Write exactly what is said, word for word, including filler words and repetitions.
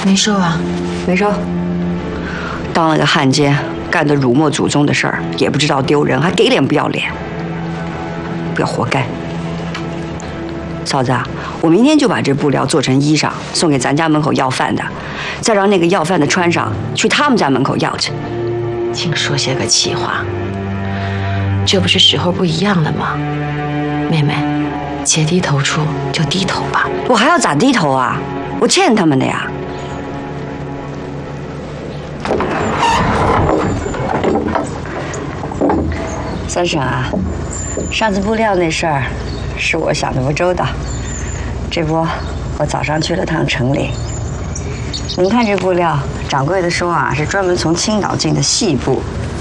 没收啊？ 没收。当了个汉奸，干的辱没祖宗的事儿，也不知道丢人，还给脸不要脸，不要活该。嫂子啊，我明天就把这布料做成衣裳，送给咱家门口要饭的，再让那个要饭的穿上，去他们家门口要去。 净说些个气话，这不是时候不一样了吗？妹妹，且低头处就低头吧。 我还要咋低头啊？我欠他们的呀。三婶啊，上次布料那事儿，是我想的不周到。这不，我早上去了趟城里。您看这布料，掌柜的说啊，是专门从青岛进的细布，